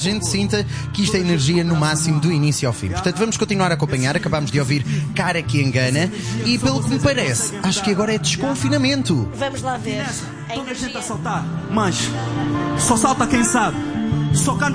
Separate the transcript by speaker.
Speaker 1: a gente sinta que isto é energia no máximo do início ao fim. Portanto, vamos continuar a acompanhar. Acabámos de ouvir Cara que Engana e, pelo que me parece, acho que agora é desconfinamento.
Speaker 2: Vamos lá ver.
Speaker 3: Toda a gente a saltar, mas só salta quem sabe. Só canta